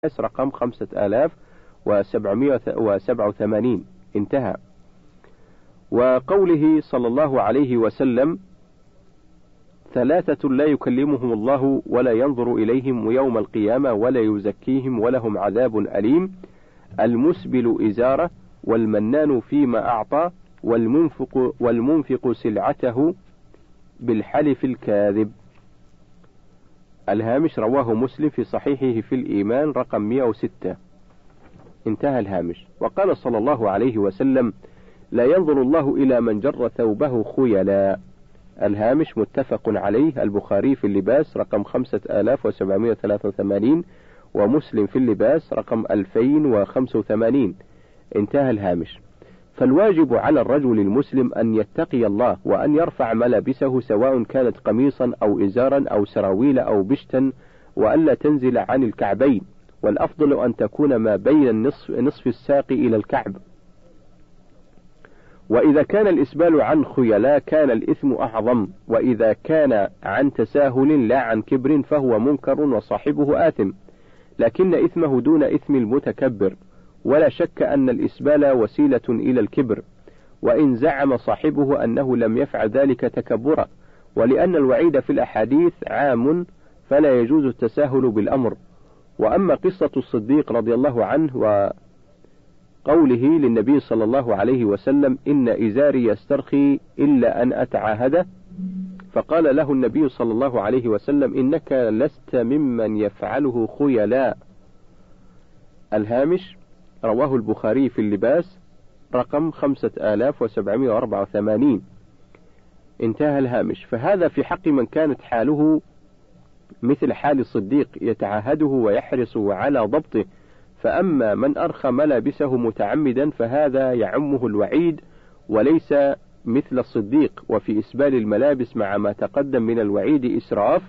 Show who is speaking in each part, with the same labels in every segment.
Speaker 1: رقم 5787 انتهى. وقوله صلى الله عليه وسلم: 3 لا يكلمهم الله ولا ينظر إليهم يوم القيامة ولا يزكيهم ولهم عذاب أليم: المسبل إزاره، والمنان فيما أعطى، والمنفق سلعته بالحلف الكاذب. الهامش: رواه مسلم في صحيحه في الإيمان رقم 106 انتهى الهامش. وقال صلى الله عليه وسلم: لا ينظر الله إلى من جر ثوبه خيلا. الهامش متفق عليه، البخاري في اللباس رقم 5783 ومسلم في اللباس رقم 2085 انتهى الهامش. فالواجب على الرجل المسلم أن يتقي الله وأن يرفع ملابسه سواء كانت قميصا أو إزارا أو سراويل أو بشتا، وألا تنزل عن الكعبين، والأفضل أن تكون ما بين نصف الساق إلى الكعب. وإذا كان الإسبال عن خيلاء كان الإثم أعظم، وإذا كان عن تساهل لا عن كبر فهو منكر وصاحبه آثم، لكن إثمه دون إثم المتكبر، ولا شك أن الإسبال وسيلة إلى الكبر، وإن زعم صاحبه أنه لم يفعل ذلك تكبرا، ولأن الوعيد في الأحاديث عام فلا يجوز التساهل بالأمر. وأما قصة الصديق رضي الله عنه وقوله للنبي صلى الله عليه وسلم: إن إزاري يسترخي إلا أن أتعاهده، فقال له النبي صلى الله عليه وسلم: إنك لست ممن يفعله خيلاء. الهامش: رواه البخاري في اللباس رقم 5784 انتهى الهامش. فهذا في حق من كانت حاله مثل حال الصديق يتعاهده ويحرص على ضبطه، فأما من أرخى ملابسه متعمدا فهذا يعمه الوعيد وليس مثل الصديق. وفي إسبال الملابس مع ما تقدم من الوعيد إسراف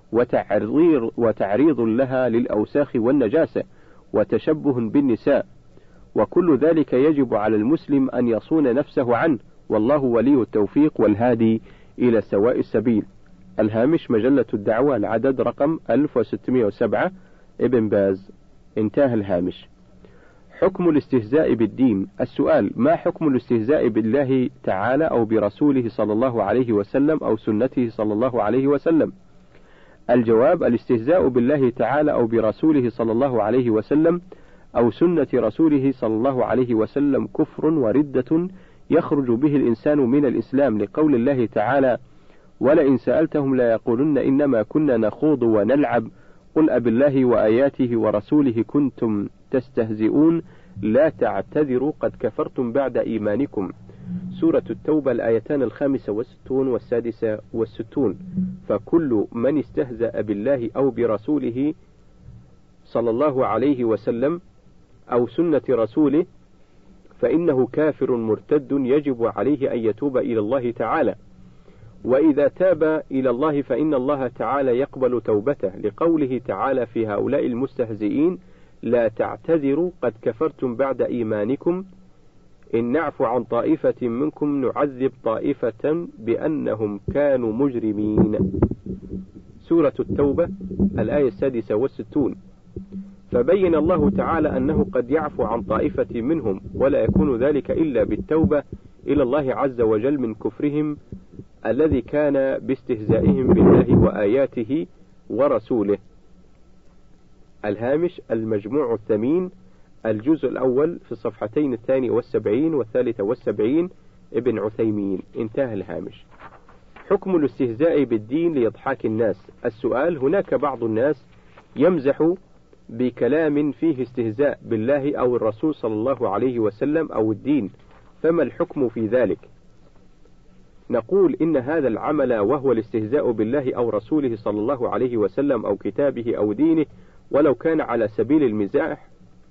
Speaker 1: وتعريض لها للأوساخ والنجاسة وتشبه بالنساء، وكل ذلك يجب على المسلم أن يصون نفسه عنه، والله ولي التوفيق والهادي إلى سواء السبيل. الهامش: مجلة الدعوة العدد رقم 1607 ابن باز انتهى الهامش. حكم الاستهزاء بالدين. السؤال: ما حكم الاستهزاء بالله تعالى أو برسوله صلى الله عليه وسلم أو سنته صلى الله عليه وسلم؟ الجواب: الاستهزاء بالله تعالى أو برسوله صلى الله عليه وسلم أو سنة رسوله صلى الله عليه وسلم كفر وردة يخرج به الإنسان من الإسلام، لقول الله تعالى: ولئن سألتهم لا يقولن إنما كنا نخوض ونلعب قل أبالله وآياته ورسوله كنتم تستهزئون لا تعتذروا قد كفرتم بعد إيمانكم. سورة التوبة الآيتان 65 و66. فكل من استهزأ بالله أو برسوله صلى الله عليه وسلم أو سنة رسوله فإنه كافر مرتد يجب عليه أن يتوب إلى الله تعالى، وإذا تاب إلى الله فإن الله تعالى يقبل توبته، لقوله تعالى في هؤلاء المستهزئين: لا تعتذروا قد كفرتم بعد إيمانكم إن نعفو عن طائفة منكم نعذب طائفة بأنهم كانوا مجرمين. سورة التوبة الآية 66. فبين الله تعالى أنه قد يعفو عن طائفة منهم، ولا يكون ذلك إلا بالتوبة إلى الله عز وجل من كفرهم الذي كان باستهزائهم بالله وآياته ورسوله. الهامش: المجموع الثمين الجزء الأول في الصفحتين 72 و73 ابن عثيمين انتهى الهامش. حكم الاستهزاء بالدين لإضحاك الناس. السؤال: هناك بعض الناس يمزح بكلام فيه استهزاء بالله أو الرسول صلى الله عليه وسلم أو الدين، فما الحكم في ذلك؟ نقول: إن هذا العمل وهو الاستهزاء بالله أو رسوله صلى الله عليه وسلم أو كتابه أو دينه، ولو كان على سبيل المزاح،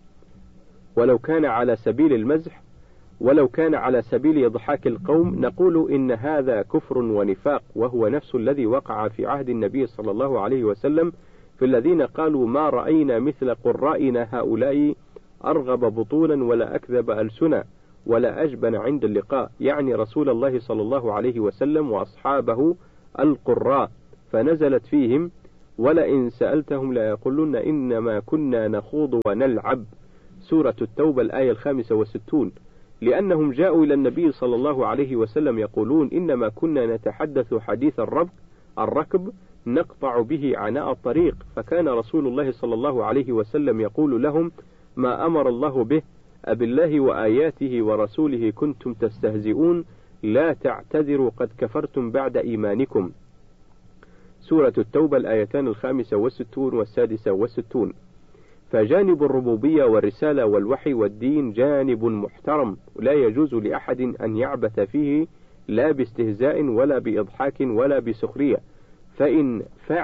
Speaker 1: ولو كان على سبيل المزح، ولو كان على سبيل إضحاك القوم، نقول إن هذا كفر ونفاق، وهو نفس الذي وقع في عهد النبي صلى الله عليه وسلم في الذين قالوا: ما رأينا مثل قرائنا هؤلاء أرغب بطولا ولا أكذب ألسنا ولا أجبن عند اللقاء، يعني رسول الله صلى الله عليه وسلم وأصحابه القراء، فنزلت فيهم: ولئن سألتهم ليقولن إنما كنا نخوض ونلعب. سورة التوبة الآية 65. لأنهم جاءوا إلى النبي صلى الله عليه وسلم يقولون إنما كنا نتحدث حديث الركب نقطع به عناء الطريق، فكان رسول الله صلى الله عليه وسلم يقول لهم: ما أمر الله به، أبالله وآياته ورسوله كنتم تستهزئون، لا تعتذروا قد كفرتم بعد إيمانكم. سورة التوبة الآيتان 65 و66. فجانب الربوبية والرسالة والوحي والدين جانب محترم، لا يجوز لأحد أن يعبث فيه، لا باستهزاء ولا بإضحاك ولا بسخرية، فإن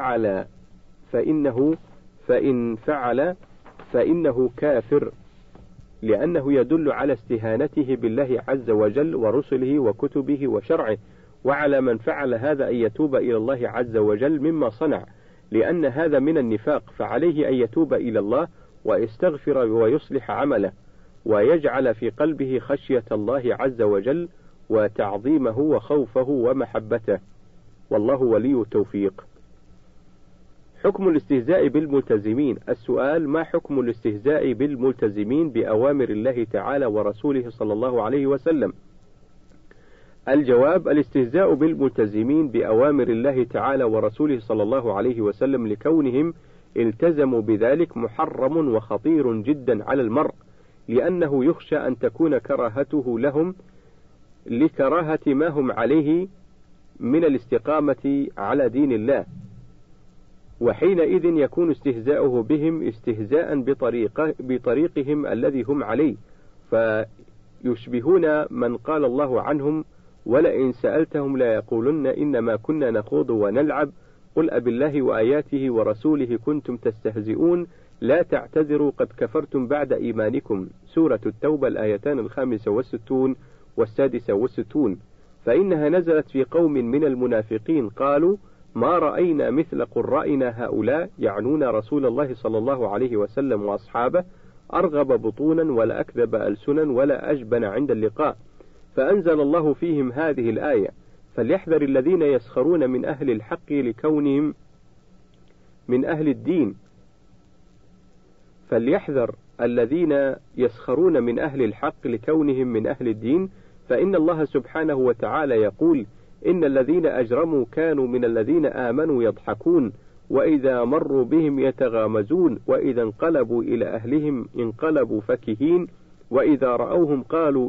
Speaker 1: فعل فإنه كافر، لأنه يدل على استهانته بالله عز وجل ورسله وكتبه وشرعه، وعلى من فعل هذا أن يتوب إلى الله عز وجل مما صنع، لأن هذا من النفاق، فعليه أن يتوب إلى الله ويستغفر ويصلح عمله، ويجعل في قلبه خشية الله عز وجل وتعظيمه وخوفه ومحبته، والله ولي التوفيق. حكم الاستهزاء بالملتزمين. السؤال: ما حكم الاستهزاء بالملتزمين بأوامر الله تعالى ورسوله صلى الله عليه وسلم؟ الجواب: الاستهزاء بالملتزمين بأوامر الله تعالى ورسوله صلى الله عليه وسلم لكونهم التزموا بذلك محرم وخطير جدا على المرء، لأنه يخشى أن تكون كراهته لهم لكراهة ما هم عليه من الاستقامة على دين الله، وحينئذ يكون استهزاؤه بهم استهزاء بطريقهم الذي هم عليه، فيشبهون من قال الله عنهم: ولئن سألتهم ليقولن إنما كنا نخوض ونلعب، قل أبالله وآياته ورسوله كنتم تستهزئون، لا تعتذروا قد كفرتم بعد إيمانكم. سورة التوبة الآيتان 65 و66. فإنها نزلت في قوم من المنافقين قالوا: ما رأينا مثل قرائنا هؤلاء، يعنون رسول الله صلى الله عليه وسلم وأصحابه، أرغب بطونا ولا أكذب ألسنا ولا أجبن عند اللقاء، فأنزل الله فيهم هذه الآية: فليحذر الذين يسخرون من أهل الحق لكونهم من أهل الدين، فليحذر الذين يسخرون من أهل الحق لكونهم من أهل الدين، فإن الله سبحانه وتعالى يقول: إن الذين أجرموا كانوا من الذين آمنوا يضحكون، وإذا مروا بهم يتغامزون، وإذا انقلبوا إلى أهلهم انقلبوا فكهين، وإذا رأوهم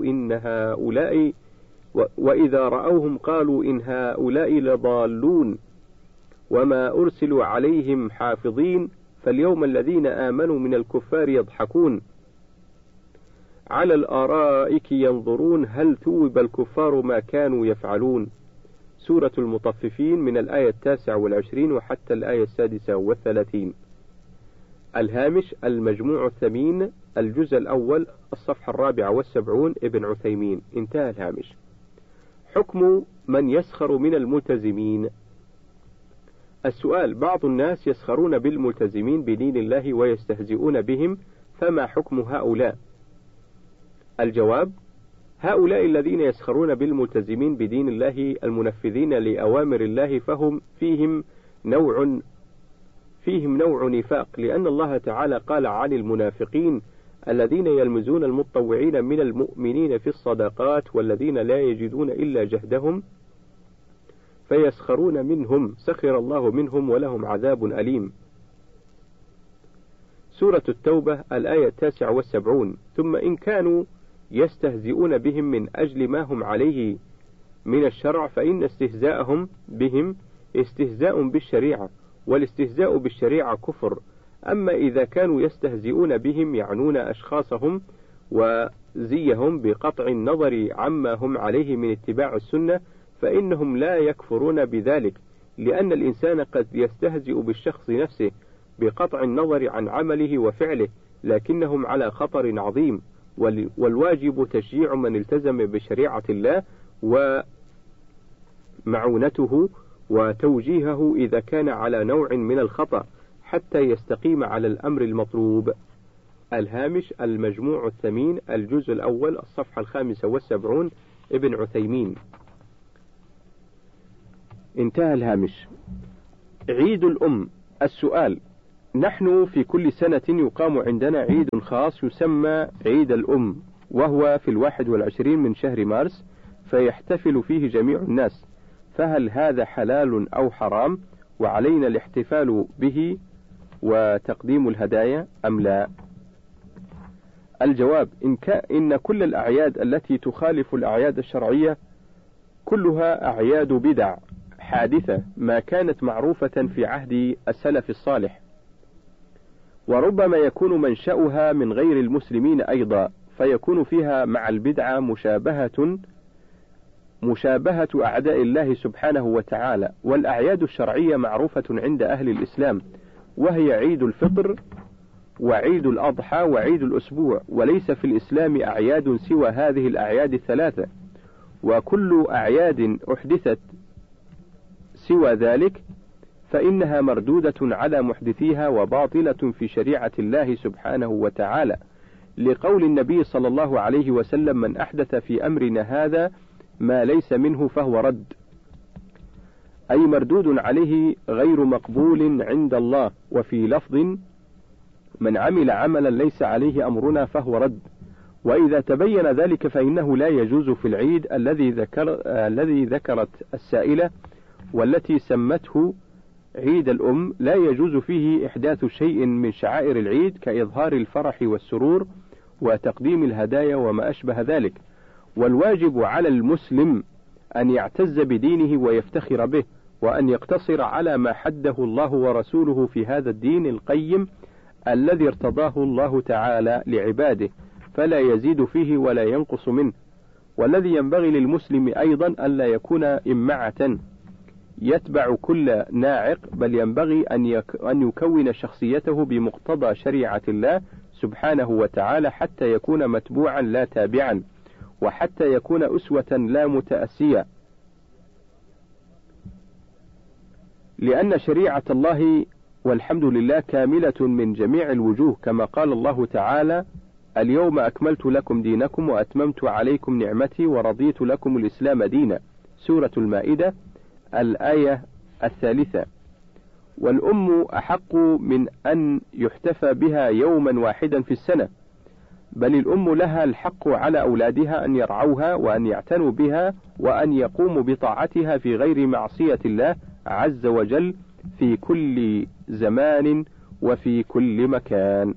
Speaker 1: قالوا إن هؤلاء لضالون، وما أرسلوا عليهم حافظين، فاليوم الذين آمنوا من الكفار يضحكون على الآرائك ينظرون هل ثوب الكفار ما كانوا يفعلون. سورة المطففين من الآية 29 وحتى الآية 36. الهامش: المجموع الثمين، الجزء الأول، الصفحة 74، ابن عثيمين. انتهى الهامش. حكم من يسخر من الملتزمين. السؤال: بعض الناس يسخرون بالملتزمين بدين الله ويستهزئون بهم، فما حكم هؤلاء؟ الجواب: هؤلاء الذين يسخرون بالملتزمين بدين الله المنفذين لأوامر الله فهم فيهم نوع نفاق، لأن الله تعالى قال عن المنافقين: الذين يلمزون المتطوعين من المؤمنين في الصدقات والذين لا يجدون إلا جهدهم فيسخرون منهم سخر الله منهم ولهم عذاب أليم. سورة التوبة الآية 79. ثم إن كانوا يستهزئون بهم من أجل ما هم عليه من الشرع، فإن استهزاءهم بهم استهزاء بالشريعة، والاستهزاء بالشريعة كفر. أما إذا كانوا يستهزئون بهم يعنون أشخاصهم وزيهم بقطع النظر عما هم عليه من اتباع السنة، فإنهم لا يكفرون بذلك، لأن الإنسان قد يستهزئ بالشخص نفسه بقطع النظر عن عمله وفعله، لكنهم على خطر عظيم، والواجب تشجيع من التزم بشريعة الله ومعونته وتوجيهه إذا كان على نوع من الخطأ حتى يستقيم على الأمر المطلوب. الهامش: المجموع الثمين، الجزء الأول، الصفحة 75، ابن عثيمين. انتهى الهامش. عيد الأم. السؤال: نحن في كل سنة يقام عندنا عيد خاص يسمى عيد الأم، وهو في 21 من شهر مارس، فيحتفل فيه جميع الناس، فهل هذا حلال أو حرام؟ وعلينا الاحتفال به وتقديم الهدايا أم لا؟ الجواب: إن كل الأعياد التي تخالف الأعياد الشرعية كلها أعياد بدع حادثة ما كانت معروفة في عهد السلف الصالح، وربما يكون منشأها من غير المسلمين أيضا، فيكون فيها مع البدعة مشابهة أعداء الله سبحانه وتعالى. والأعياد الشرعية معروفة عند أهل الإسلام، وهي عيد الفطر وعيد الأضحى وعيد الأسبوع، وليس في الإسلام أعياد سوى هذه الأعياد الثلاثة، وكل أعياد أحدثت سوى ذلك فإنها مردودة على محدثيها وباطلة في شريعة الله سبحانه وتعالى، لقول النبي صلى الله عليه وسلم: من أحدث في أمرنا هذا ما ليس منه فهو رد، أي مردود عليه غير مقبول عند الله. وفي لفظ: من عمل عملا ليس عليه أمرنا فهو رد. وإذا تبين ذلك فإنه لا يجوز في العيد الذي ذكرت السائلة والتي سمته عيد الأم، لا يجوز فيه إحداث شيء من شعائر العيد كإظهار الفرح والسرور وتقديم الهدايا وما أشبه ذلك. والواجب على المسلم أن يعتز بدينه ويفتخر به، وأن يقتصر على ما حده الله ورسوله في هذا الدين القيم الذي ارتضاه الله تعالى لعباده، فلا يزيد فيه ولا ينقص منه. والذي ينبغي للمسلم أيضا ألا يكون إمعة يتبع كل ناعق، بل ينبغي أن يكون شخصيته بمقتضى شريعة الله سبحانه وتعالى، حتى يكون متبوعا لا تابعا، وحتى يكون أسوة لا متأسيا، لأن شريعة الله والحمد لله كاملة من جميع الوجوه، كما قال الله تعالى: اليوم أكملت لكم دينكم وأتممت عليكم نعمتي ورضيت لكم الإسلام دينا. سورة المائدة الآية 3. والأم أحق من أن يحتفى بها يوما واحدا في السنة، بل الأم لها الحق على أولادها أن يرعوها وأن يعتنوا بها وأن يقوموا بطاعتها في غير معصية الله عز وجل في كل زمان وفي كل مكان.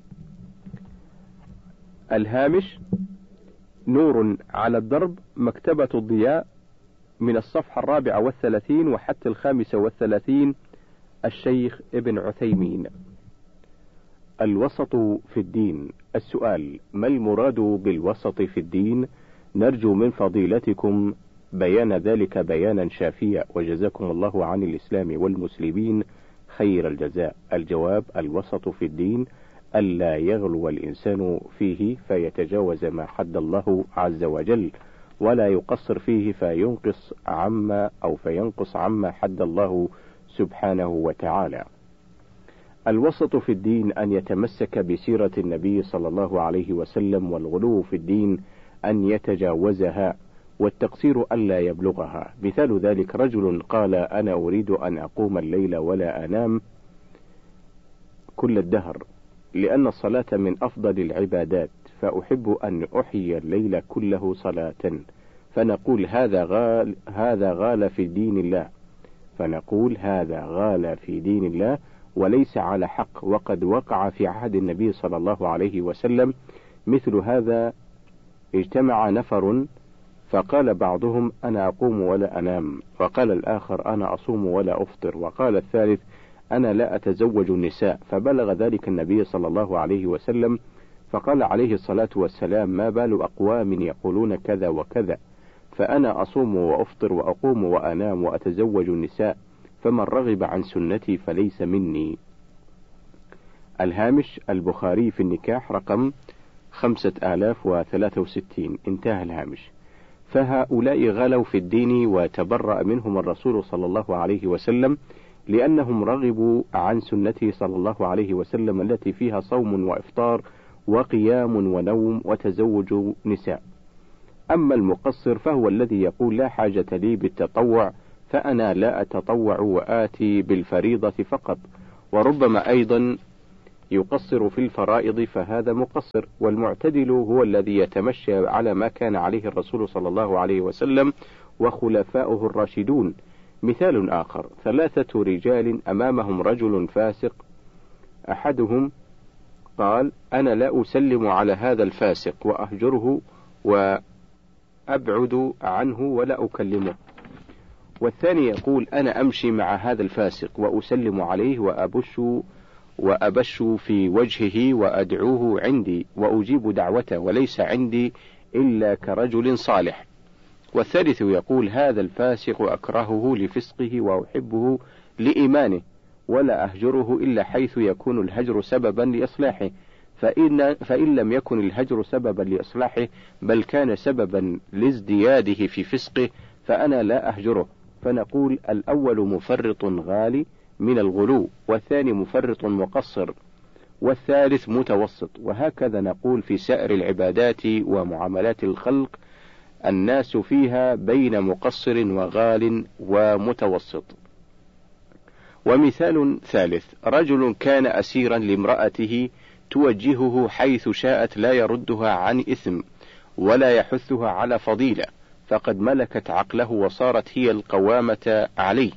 Speaker 1: الهامش: نور على الدرب، مكتبة الضياء، من الصفحة 34 وحتى 35، الشيخ ابن عثيمين. الوسط في الدين. السؤال: ما المراد بالوسط في الدين؟ نرجو من فضيلتكم بيان ذلك بيانا شافيا، وجزاكم الله عن الإسلام والمسلمين خير الجزاء. الجواب: الوسط في الدين ألا يغلو الإنسان فيه فيتجاوز ما حد الله عز وجل، ولا يقصر فيه فينقص عما حد الله سبحانه وتعالى. الوسط في الدين أن يتمسك بسيرة النبي صلى الله عليه وسلم، والغلو في الدين أن يتجاوزها، والتقصير ألا يبلغها. مثال ذلك: رجل قال: أنا أريد أن أقوم الليل ولا أنام كل الدهر، لأن الصلاة من أفضل العبادات، فأحب أن أحيي الليل كله صلاة، فنقول هذا غال في دين الله، وليس على حق، وقد وقع في عهد النبي صلى الله عليه وسلم مثل هذا. اجتمع نفر فقال بعضهم: أنا أقوم ولا أنام، وقال الآخر: أنا أصوم ولا أفطر، وقال الثالث: أنا لا أتزوج النساء. فبلغ ذلك النبي صلى الله عليه وسلم، فقال عليه الصلاة والسلام: ما بال أقوام يقولون كذا وكذا، فأنا أصوم وأفطر وأقوم وأنام وأتزوج النساء، فمن رغب عن سنتي فليس مني. الهامش: البخاري في النكاح رقم 5063. انتهى الهامش. فهؤلاء غلوا في الدين وتبرأ منهم الرسول صلى الله عليه وسلم، لأنهم رغبوا عن سنته صلى الله عليه وسلم التي فيها صوم وإفطار وقيام ونوم وتزوج نساء. أما المقصر فهو الذي يقول: لا حاجة لي بالتطوع، فأنا لا أتطوع وآتي بالفريضة فقط، وربما أيضا يقصر في الفرائض فهذا مقصر. والمعتدل هو الذي يتمشى على ما كان عليه الرسول صلى الله عليه وسلم وخلفاؤه الراشدون. مثال آخر: 3 رجال أمامهم رجل فاسق، أحدهم قال: أنا لا أسلم على هذا الفاسق وأهجره وأبعد عنه ولا أكلمه. والثاني يقول: أنا أمشي مع هذا الفاسق وأسلم عليه وأبش في وجهه وأدعوه عندي وأجيب دعوته وليس عندي إلا كرجل صالح. والثالث يقول: هذا الفاسق أكرهه لفسقه وأحبه لإيمانه ولا أهجره إلا حيث يكون الهجر سببا لإصلاحه، فإن لم يكن الهجر سببا لإصلاحه بل كان سببا لازدياده في فسقه فأنا لا أهجره. فنقول: الأول مفرط غالي من الغلو، والثاني مفرط مقصر، والثالث متوسط. وهكذا نقول في سائر العبادات ومعاملات الخلق، الناس فيها بين مقصر وغال ومتوسط. ومثال ثالث: رجل كان أسيرا لامرأته توجهه حيث شاءت لا يردها عن إثم ولا يحثها على فضيلة، فقد ملكت عقله وصارت هي القوامة عليه.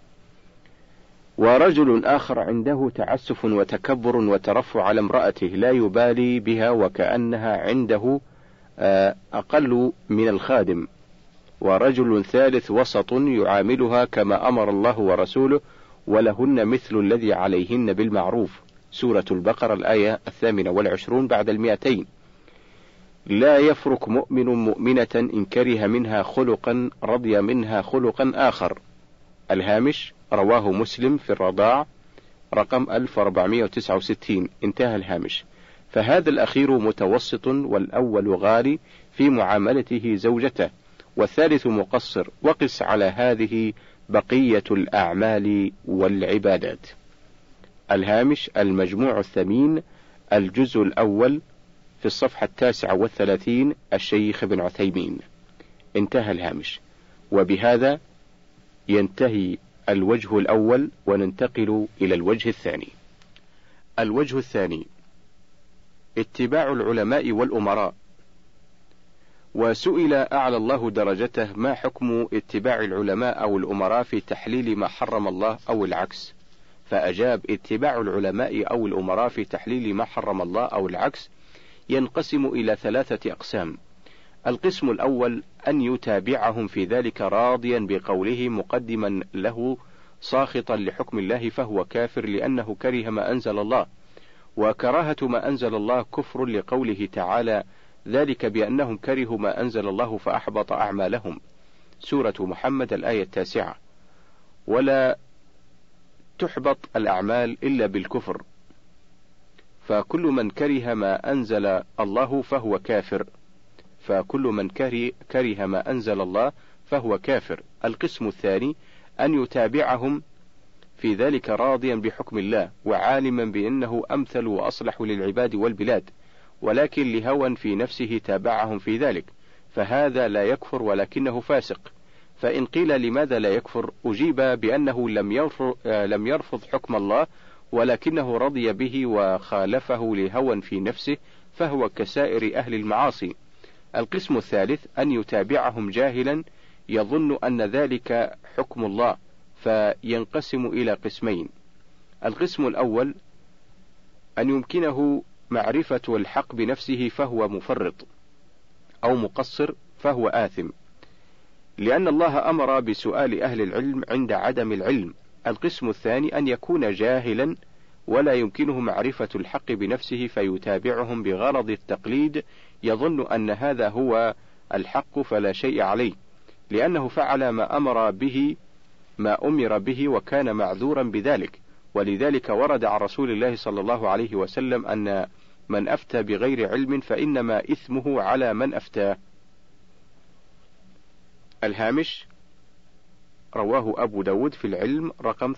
Speaker 1: ورجل آخر عنده تعسف وتكبر وترفع على امرأته لا يبالي بها وكأنها عنده أقل من الخادم. ورجل ثالث وسط يعاملها كما أمر الله ورسوله ولهن مثل الذي عليهن بالمعروف. سورة البقرة الآية 28 بعد 200. لا يفرق مؤمن مؤمنة إن كره منها خلقا رضي منها خلقا آخر. الهامش: رواه مسلم في الرضاع رقم 1469. انتهى الهامش. فهذا الأخير متوسط، والأول غالي في معاملته زوجته، والثالث مقصر. وقس على هذه بقية الأعمال والعبادات. الهامش: المجموع الثمين، الجزء الأول، في الصفحة 39، الشيخ ابن عثيمين. انتهى الهامش. وبهذا ينتهي الوجه الأول، وننتقل إلى الوجه الثاني. الوجه الثاني: اتباع العلماء والأمراء. وسئل أعلى الله درجته: ما حكم اتباع العلماء أو الأمراء في تحليل ما حرم الله أو العكس؟ فأجاب: اتباع العلماء أو الأمراء في تحليل ما حرم الله أو العكس ينقسم إلى 3 أقسام. القسم الأول: أن يتابعهم في ذلك راضيا بقوله مقدما له ساخطا لحكم الله فهو كافر لأنه كره ما أنزل الله. وكراهة ما أنزل الله كفر لقوله تعالى: ذلك بأنهم كرهوا ما أنزل الله فأحبط أعمالهم. سورة محمد الآية 9. ولا تحبط الأعمال إلا بالكفر، فكل من كره ما أنزل الله فهو كافر، فكل من كره ما أنزل الله فهو كافر. القسم الثاني: أن يتابعهم في ذلك راضيا بحكم الله وعالما بأنه أمثل وأصلح للعباد والبلاد، ولكن لهوى في نفسه تابعهم في ذلك، فهذا لا يكفر ولكنه فاسق. فإن قيل لماذا لا يكفر؟ أجيب بأنه لم يرفض حكم الله ولكنه رضي به وخالفه لهوى في نفسه، فهو كسائر أهل المعاصي. القسم الثالث: أن يتابعهم جاهلا يظن أن ذلك حكم الله، فينقسم إلى قسمين. القسم الأول: أن يمكنه معرفة الحق بنفسه فهو مفرط، أو مقصر فهو آثم، لأن الله أمر بسؤال أهل العلم عند عدم العلم. القسم الثاني: أن يكون جاهلا ولا يمكنه معرفة الحق بنفسه فيتابعهم بغرض التقليد، يظن أن هذا هو الحق فلا شيء عليه، لأنه فعل ما أمر به وكان معذورا بذلك. ولذلك ورد عن رسول الله صلى الله عليه وسلم أن من أفتى بغير علم فإنما إثمه على من أفتاه. الهامش: رواه أبو داود في العلم رقم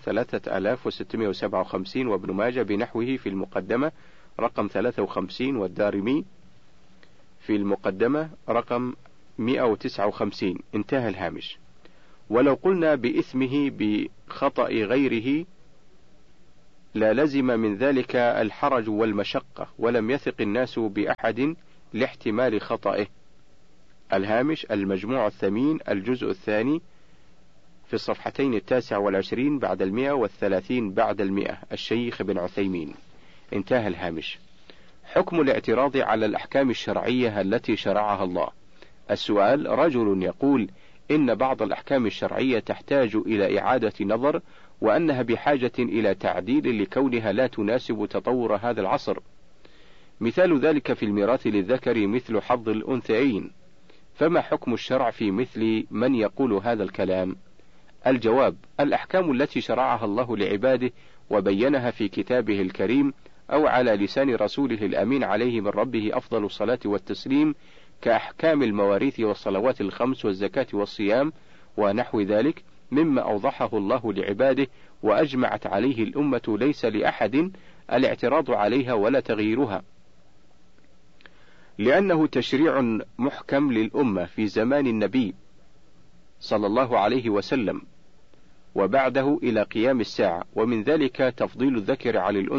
Speaker 1: 3657 وابن ماجه بنحوه في المقدمة رقم 53 والدارمي في المقدمة رقم 159. انتهى الهامش. ولو قلنا بإثمه بخطأ غيره لا لزم من ذلك الحرج والمشقة، ولم يثق الناس بأحد لاحتمال خطئه. الهامش المجموع الثمين الجزء الثاني في الصفحتين 29 بعد 130 بعد 100 الشيخ بن عثيمين. انتهى الهامش. حكم الاعتراض على الأحكام الشرعية التي شرعها الله. السؤال: رجل يقول إن بعض الأحكام الشرعية تحتاج إلى إعادة نظر، وأنها بحاجة إلى تعديل لكونها لا تناسب تطور هذا العصر. مثال ذلك في الميراث للذكر مثل حظ الأنثيين، فما حكم الشرع في مثل من يقول هذا الكلام؟ الجواب: الأحكام التي شرعها الله لعباده وبينها في كتابه الكريم أو على لسان رسوله الأمين عليه من ربه أفضل الصلاة والتسليم، كأحكام المواريث والصلوات الخمس والزكاة والصيام ونحو ذلك، مما أوضحه الله لعباده وأجمعت عليه الأمة، ليس لأحد الاعتراض عليها ولا تغييرها، لأنه تشريع محكم للأمة في زمان النبي صلى الله عليه وسلم وبعده إلى قيام الساعة. ومن ذلك تفضيل الذكر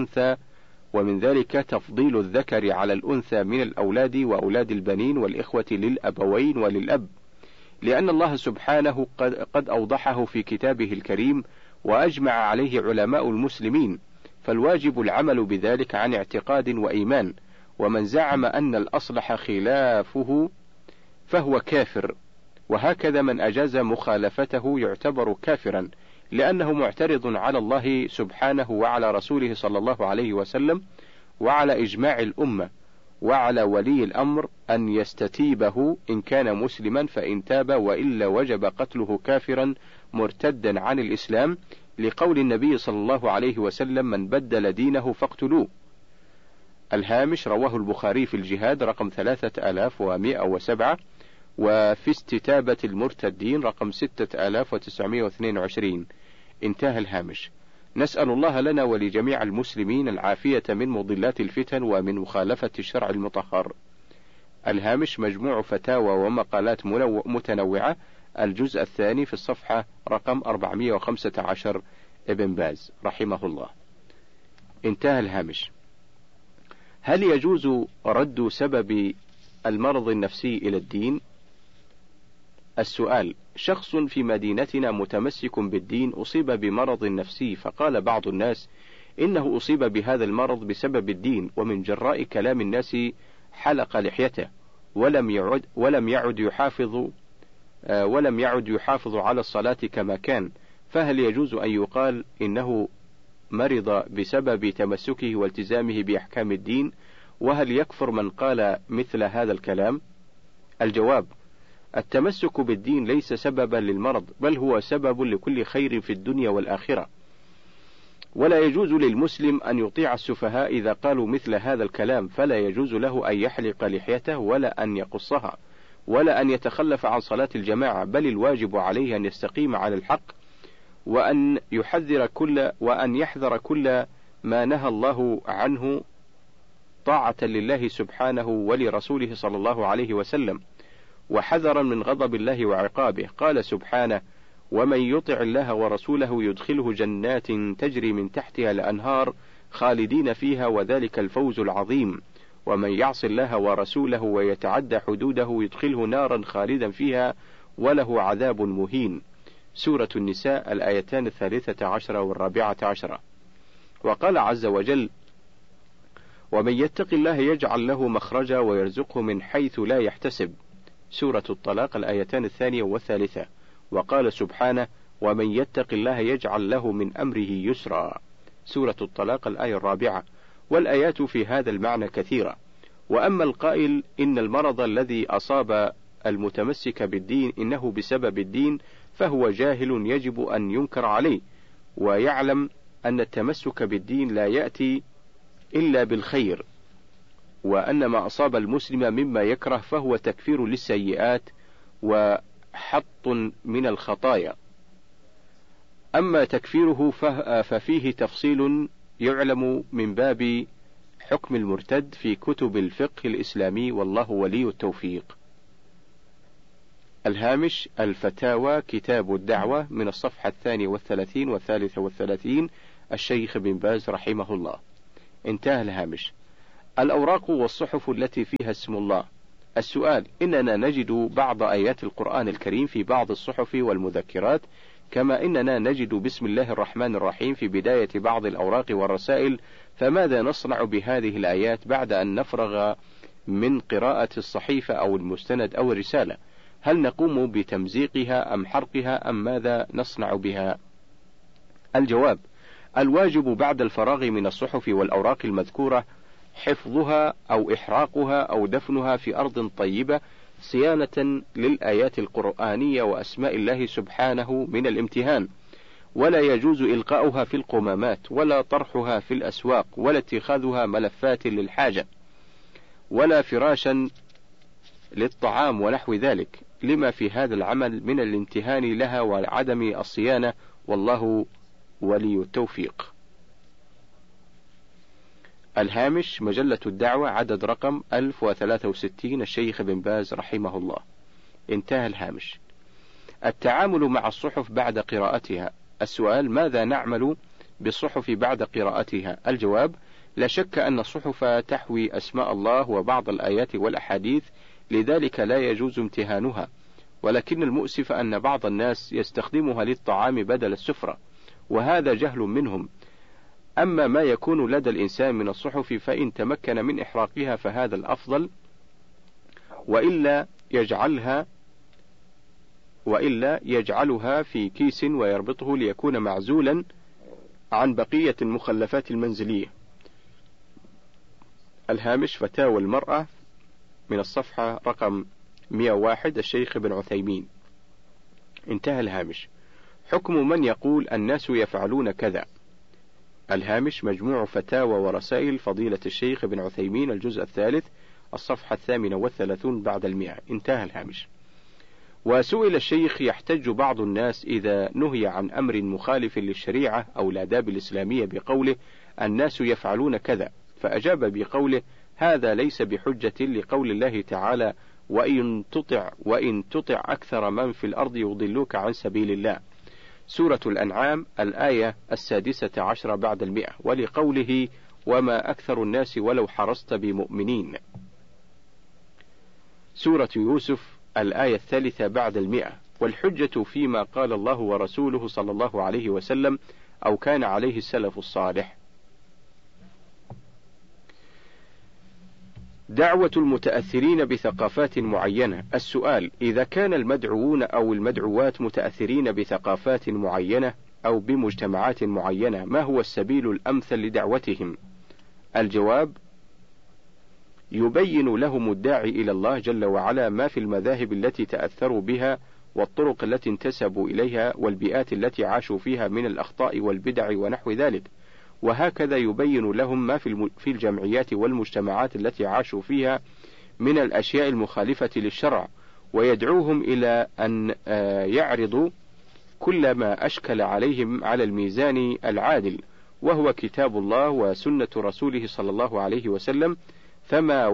Speaker 1: على الأنثى من الأولاد وأولاد البنين والإخوة للأبوين وللأب، لأن الله سبحانه قد أوضحه في كتابه الكريم وأجمع عليه علماء المسلمين، فالواجب العمل بذلك عن اعتقاد وإيمان، ومن زعم أن الأصلح خلافه فهو كافر، وهكذا من أجاز مخالفته يعتبر كافرا، لأنه معترض على الله سبحانه وعلى رسوله صلى الله عليه وسلم وعلى إجماع الأمة، وعلى ولي الأمر أن يستتيبه إن كان مسلما، فإن تاب وإلا وجب قتله كافرا مرتدا عن الإسلام، لقول النبي صلى الله عليه وسلم: من بدل دينه فاقتلوه. الهامش رواه البخاري في الجهاد رقم 3107، وفي استتابة المرتدين رقم 6922. انتهى الهامش. نسأل الله لنا ولجميع المسلمين العافية من مضلات الفتن ومن مخالفة الشرع المطهر. الهامش مجموع فتاوى ومقالات متنوعة، الجزء الثاني في الصفحة رقم 415، ابن باز رحمه الله. انتهى الهامش. هل يجوز رد سبب المرض النفسي إلى الدين؟ السؤال: شخص في مدينتنا متمسك بالدين أصيب بمرض نفسي، فقال بعض الناس إنه أصيب بهذا المرض بسبب الدين، ومن جراء كلام الناس حلق لحيته ولم يعد يحافظ على الصلاة كما كان، فهل يجوز أن يقال إنه مرض بسبب تمسكه والتزامه بأحكام الدين؟ وهل يكفر من قال مثل هذا الكلام؟ الجواب: التمسك بالدين ليس سببا للمرض، بل هو سبب لكل خير في الدنيا والآخرة، ولا يجوز للمسلم أن يطيع السفهاء إذا قالوا مثل هذا الكلام، فلا يجوز له أن يحلق لحيته ولا أن يقصها ولا أن يتخلف عن صلاة الجماعة، بل الواجب عليه أن يستقيم على الحق، وأن يحذر كل ما نهى الله عنه طاعة لله سبحانه ولرسوله صلى الله عليه وسلم، وحذرا من غضب الله وعقابه. قال سبحانه: ومن يطع الله ورسوله يدخله جنات تجري من تحتها الأنهار خالدين فيها وذلك الفوز العظيم، ومن يعص الله ورسوله ويتعدى حدوده يدخله نارا خالدا فيها وله عذاب مهين. سورة النساء الآيتان 13 و14. وقال عز وجل: ومن يتق الله يجعل له مخرجا ويرزقه من حيث لا يحتسب. سورة الطلاق الآيتان 2 و3. وقال سبحانه: ومن يتق الله يجعل له من أمره يسرا. سورة الطلاق الآية 4. والآيات في هذا المعنى كثيرة. وأما القائل إن المرض الذي أصاب المتمسك بالدين إنه بسبب الدين، فهو جاهل يجب أن ينكر عليه، ويعلم أن التمسك بالدين لا يأتي إلا بالخير، وأن ما أصاب المسلم مما يكره فهو تكفير للسيئات وحط من الخطايا. أما تكفيره ففيه تفصيل يعلم من باب حكم المرتد في كتب الفقه الإسلامي، والله ولي التوفيق. الهامش الفتاوى كتاب الدعوة من الصفحة 32 و33، الشيخ بن باز رحمه الله. انتهى الهامش. الأوراق والصحف التي فيها اسم الله. السؤال: إننا نجد بعض آيات القرآن الكريم في بعض الصحف والمذكرات، كما إننا نجد بسم الله الرحمن الرحيم في بداية بعض الأوراق والرسائل، فماذا نصنع بهذه الآيات بعد أن نفرغ من قراءة الصحيفة أو المستند أو الرسالة؟ هل نقوم بتمزيقها أم حرقها أم ماذا نصنع بها؟ الجواب: الواجب بعد الفراغ من الصحف والأوراق المذكورة حفظها أو إحراقها أو دفنها في أرض طيبة صيانة للآيات القرآنية وأسماء الله سبحانه من الامتهان، ولا يجوز إلقاؤها في القمامات ولا طرحها في الأسواق ولا اتخاذها ملفات للحاجة ولا فراشا للطعام ونحو ذلك، لما في هذا العمل من الامتهان لها وعدم الصيانة، والله ولي التوفيق. الهامش: مجلة الدعوة، عدد رقم 1063، الشيخ بن باز رحمه الله. انتهى الهامش. التعامل مع الصحف بعد قراءتها. السؤال: ماذا نعمل بالصحف بعد قراءتها؟ الجواب: لا شك أن الصحف تحوي أسماء الله وبعض الآيات والأحاديث، لذلك لا يجوز امتهانها، ولكن المؤسف أن بعض الناس يستخدمها للطعام بدل السفرة، وهذا جهل منهم. أما ما يكون لدى الإنسان من الصحف فإن تمكن من إحراقها فهذا الأفضل، وإلا يجعلها في كيس ويربطه ليكون معزولا عن بقية المخلفات المنزلية. الهامش: فتاوى المرأة، من الصفحة رقم 101، الشيخ بن عثيمين. انتهى الهامش. حكم من يقول الناس يفعلون كذا. الهامش: مجموع فتاوى ورسائل فضيلة الشيخ بن عثيمين، الجزء الثالث، الصفحة 38 بعد 100. انتهى الهامش. وسئل الشيخ: يحتج بعض الناس إذا نهي عن أمر مخالف للشريعة أو الآداب الإسلامية بقوله الناس يفعلون كذا، فأجاب بقوله: هذا ليس بحجة لقول الله تعالى: وإن تطع أكثر من في الأرض يضلوك عن سبيل الله، سورة الأنعام الآية 16 بعد 100، ولقوله: وما أكثر الناس ولو حرصت بمؤمنين، سورة يوسف الآية 3 بعد 100. والحجة فيما قال الله ورسوله صلى الله عليه وسلم أو كان عليه السلف الصالح. دعوة المتأثرين بثقافات معينة. السؤال: إذا كان المدعوون أو المدعوات متأثرين بثقافات معينة أو بمجتمعات معينة، ما هو السبيل الأمثل لدعوتهم؟ الجواب: يبين لهم الداعي إلى الله جل وعلا ما في المذاهب التي تأثروا بها والطرق التي انتسبوا إليها والبيئات التي عاشوا فيها من الأخطاء والبدع ونحو ذلك، وهكذا يبين لهم ما في الجمعيات والمجتمعات التي عاشوا فيها من الأشياء المخالفة للشرع، ويدعوهم إلى أن يعرضوا كل ما أشكل عليهم على الميزان العادل، وهو كتاب الله وسنة رسوله صلى الله عليه وسلم، فما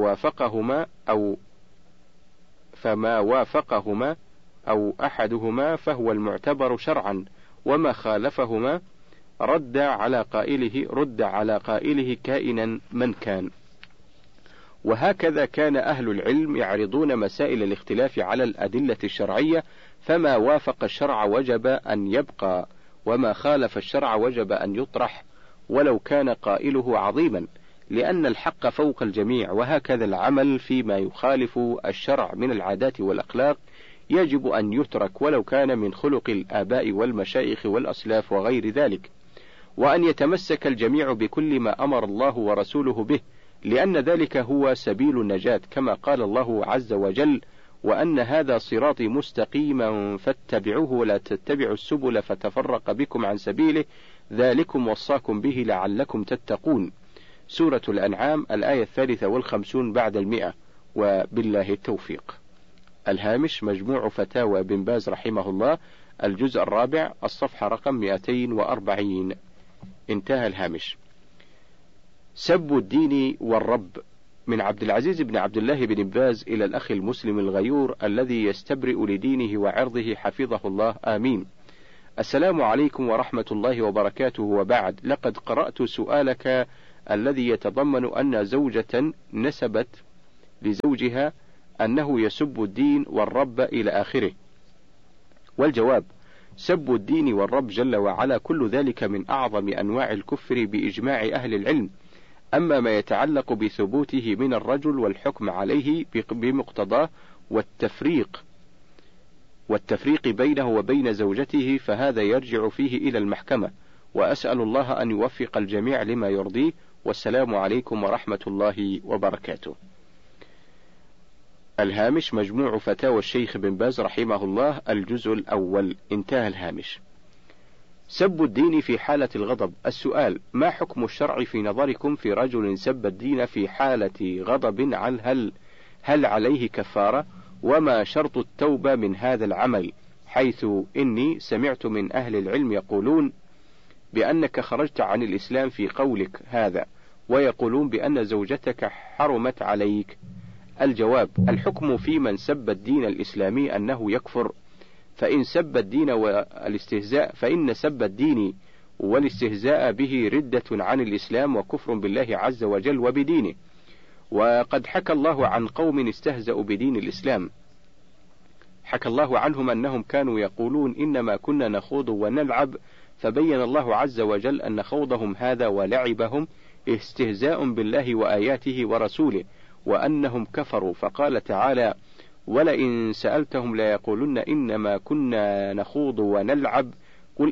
Speaker 1: وافقهما أو أحدهما فهو المعتبر شرعا، وما خالفهما رد على قائله كائنا من كان. وهكذا كان أهل العلم يعرضون مسائل الاختلاف على الأدلة الشرعية، فما وافق الشرع وجب أن يبقى، وما خالف الشرع وجب أن يطرح ولو كان قائله عظيما، لأن الحق فوق الجميع. وهكذا العمل فيما يخالف الشرع من العادات والأخلاق يجب أن يترك ولو كان من خلق الآباء والمشايخ والأسلاف وغير ذلك، وأن يتمسك الجميع بكل ما أمر الله ورسوله به، لأن ذلك هو سبيل النجاة، كما قال الله عز وجل: وأن هذا صراطي مستقيما فاتبعوه ولا تتبعوا السبل فتفرق بكم عن سبيله، ذلكم وصاكم به لعلكم تتقون، سورة الأنعام الآية 53 بعد 100. وبالله التوفيق. الهامش: مجموع فتاوى بن باز رحمه الله، الجزء الرابع، الصفحة رقم 240. انتهى الهامش. سب الدين والرب. من عبد العزيز بن عبد الله بن باز إلى الأخ المسلم الغيور الذي يستبرئ لدينه وعرضه حفظه الله، آمين. السلام عليكم ورحمة الله وبركاته، وبعد، لقد قرأت سؤالك الذي يتضمن أن زوجة نسبت لزوجها أنه يسب الدين والرب إلى آخره. والجواب: سب الدين والرب جل وعلا كل ذلك من أعظم أنواع الكفر بإجماع أهل العلم. أما ما يتعلق بثبوته من الرجل والحكم عليه بمقتضاه والتفريق بينه وبين زوجته فهذا يرجع فيه إلى المحكمة، وأسأل الله أن يوفق الجميع لما يرضيه، والسلام عليكم ورحمة الله وبركاته. الهامش: مجموع فتاوى الشيخ بن باز رحمه الله، الجزء الأول، انتهى الهامش. سب الدين في حالة الغضب. السؤال: ما حكم الشرع في نظركم في رجل سب الدين في حالة غضب؟ هل عليه كفارة؟ وما شرط التوبة من هذا العمل؟ حيث إني سمعت من أهل العلم يقولون بأنك خرجت عن الإسلام في قولك هذا، ويقولون بأن زوجتك حرمت عليك. الجواب: الحكم في من سب الدين الإسلامي أنه يكفر، فإن سب الدين والاستهزاء به ردة عن الإسلام وكفر بالله عز وجل وبدينه. وقد حكى الله عن قوم استهزأوا بدين الإسلام، حكى الله عنهم أنهم كانوا يقولون إنما كنا نخوض ونلعب، فبين الله عز وجل أن خوضهم هذا ولعبهم استهزاء بالله وآياته ورسوله، وأنهم كفروا، فقال تعالى: ولئن سألتهم ليقولن إنما كنا نخوض ونلعب قل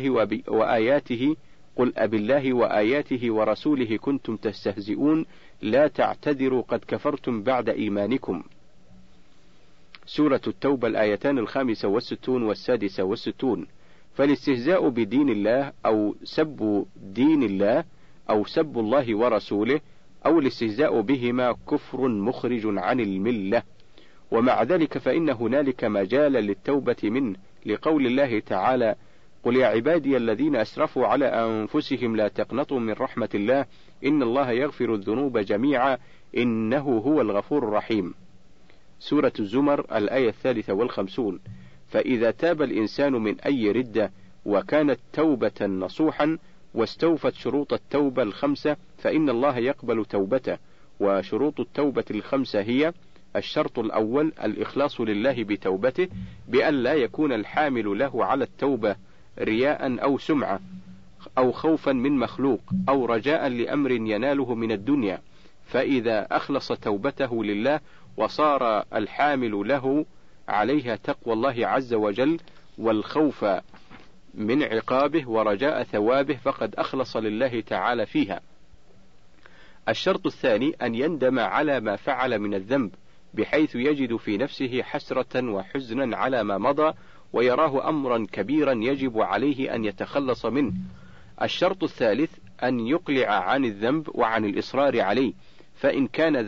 Speaker 1: أبالله وآياته ورسوله كنتم تستهزئون لا تعتذروا قد كفرتم بعد إيمانكم. سورة التوبة، الآيتان 65 و66. فالاستهزاء بدين الله أو سب دين الله أو سب الله ورسوله أو الاستهزاء بهما كفر مخرج عن الملة، ومع ذلك فإن هنالك مجالا للتوبة منه، لقول الله تعالى: قل يا عبادي الذين أسرفوا على أنفسهم لا تقنطوا من رحمة الله إن الله يغفر الذنوب جميعا إنه هو الغفور الرحيم. سورة الزمر، الآية 53. فإذا تاب الإنسان من أي ردة وكانت توبة نصوحا واستوفت شروط التوبة الخمسة فإن الله يقبل توبته. وشروط التوبة الخمسة هي: الشرط الأول الإخلاص لله بتوبته، بأن لا يكون الحامل له على التوبة رياء أو سمعة أو خوفا من مخلوق أو رجاء لأمر يناله من الدنيا، فإذا أخلص توبته لله وصار الحامل له عليها تقوى الله عز وجل والخوف من عقابه ورجاء ثوابه فقد أخلص لله تعالى فيها. الشرط الثاني أن يندم على ما فعل من الذنب، بحيث يجد في نفسه حسرة وحزنا على ما مضى ويراه أمرا كبيرا يجب عليه أن يتخلص منه. الشرط الثالث أن يقلع عن الذنب وعن الإصرار عليه، فإن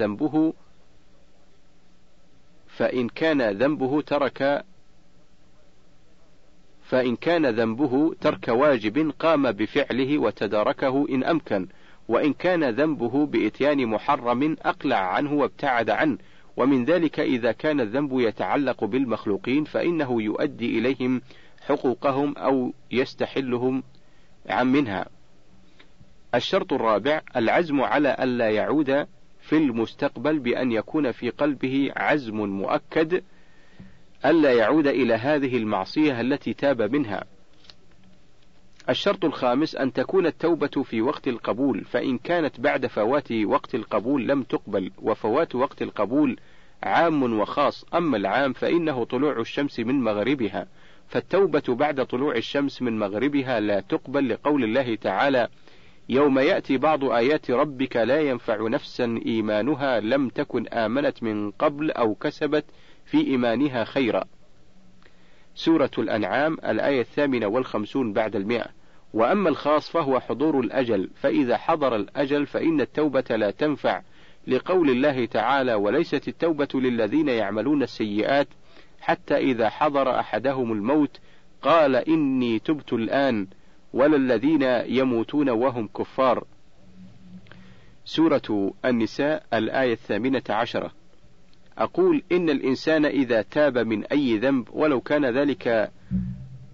Speaker 1: كان ذنبه ترك واجب قام بفعله وتداركه إن أمكن، وإن كان ذنبه بإتيان محرم أقلع عنه وابتعد عنه. ومن ذلك إذا كان الذنب يتعلق بالمخلوقين فإنه يؤدي إليهم حقوقهم أو يستحلهم منها. الشرط الرابع العزم على ألا يعود في المستقبل، بأن يكون في قلبه عزم مؤكد ألا يعود إلى هذه المعصية التي تاب منها. الشرط الخامس أن تكون التوبة في وقت القبول، فإن كانت بعد فوات وقت القبول لم تقبل، وفوات وقت القبول عام وخاص، أما العام فإنه طلوع الشمس من مغربها، فالتوبة بعد طلوع الشمس من مغربها لا تقبل، لقول الله تعالى: يوم يأتي بعض آيات ربك لا ينفع نفسا إيمانها لم تكن آمنت من قبل أو كسبت في إيمانها خيرا. سورة الأنعام، الآية 58 بعد 100. وأما الخاص فهو حضور الأجل، فإذا حضر الأجل فإن التوبة لا تنفع، لقول الله تعالى: وليست التوبة للذين يعملون السيئات حتى إذا حضر أحدهم الموت قال إني تبت الآن، ولا الذين يموتون وهم كفار. سورة النساء، الآية 18. أقول إن الإنسان إذا تاب من أي ذنب ولو كان ذلك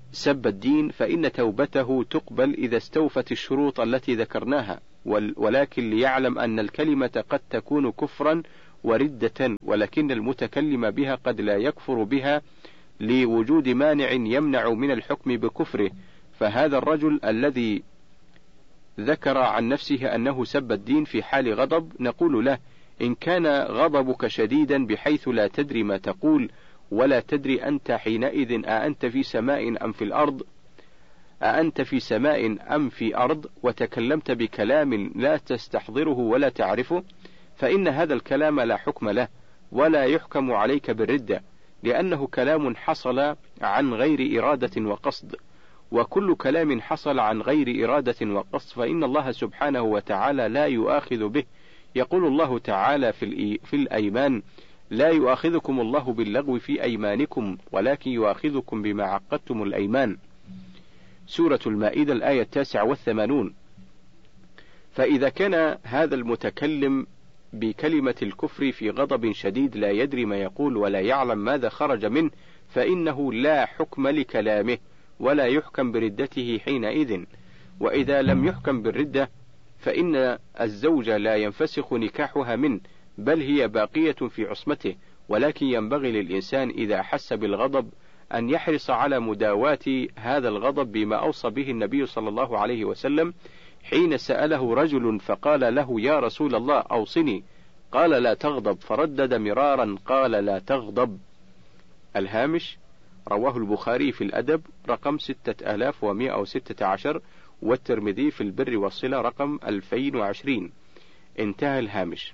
Speaker 1: سب الدين فإن توبته تقبل إذا استوفت الشروط التي ذكرناها، ولكن ليعلم أن الكلمة قد تكون كفرا وردة، ولكن المتكلم بها قد لا يكفر بها لوجود مانع يمنع من الحكم بكفره. فهذا الرجل الذي ذكر عن نفسه أنه سب الدين في حال غضب، نقول له: إن كان غضبك شديدا بحيث لا تدري ما تقول ولا تدري أنت حينئذ أأنت في سماء أم في الأرض، أأنت في سماء أم في أرض، وتكلمت بكلام لا تستحضره ولا تعرفه، فإن هذا الكلام لا حكم له ولا يحكم عليك بالردة، لأنه كلام حصل عن غير إرادة وقصد، وكل كلام حصل عن غير إرادة وقصد فإن الله سبحانه وتعالى لا يؤاخذ به. يقول الله تعالى في الأيمان: لا يؤاخذكم الله باللغو في أيمانكم ولكن يؤاخذكم بما عقدتم الأيمان. سورة المائدة الآية 89. فإذا كان هذا المتكلم بكلمة الكفر في غضب شديد لا يدري ما يقول ولا يعلم ماذا خرج منه، فإنه لا حكم لكلامه ولا يحكم بردته حينئذ. وإذا لم يحكم بالردة فإن الزوجة لا ينفسخ نكاحها منه، بل هي باقية في عصمته، ولكن ينبغي للإنسان إذا أحس بالغضب أن يحرص على مداواة هذا الغضب بما أوصى به النبي صلى الله عليه وسلم حين سأله رجل فقال له: يا رسول الله أوصني، قال: لا تغضب، فردد مرارا قال: لا تغضب. الهامش: رواه البخاري في الأدب رقم 6116، والترمذي في البر والصلة رقم 2020. انتهى الهامش.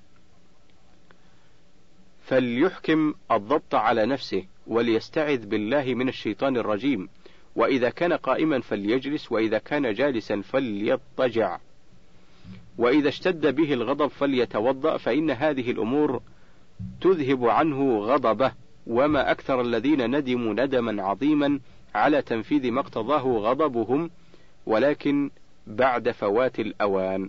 Speaker 1: فليحكم الضبط على نفسه وليستعذ بالله من الشيطان الرجيم، وإذا كان قائما فليجلس، وإذا كان جالسا فليضطجع، وإذا اشتد به الغضب فليتوضأ، فإن هذه الأمور تذهب عنه غضبه. وما أكثر الذين ندموا ندما عظيما على تنفيذ ما اقتضاه غضبهم، ولكن بعد فوات الأوان.